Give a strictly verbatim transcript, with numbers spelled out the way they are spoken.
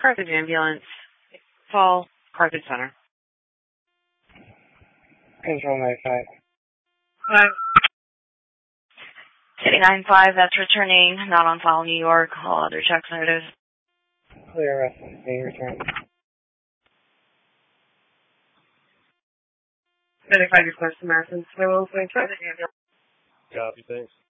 Carthage ambulance. Call Carthage Center. Control nine five. Hi. City nine five, that's returning. Not on file, New York. All other checks notice. Clear rest. May return. City five request American. Carthage ambulance. Copy, thanks.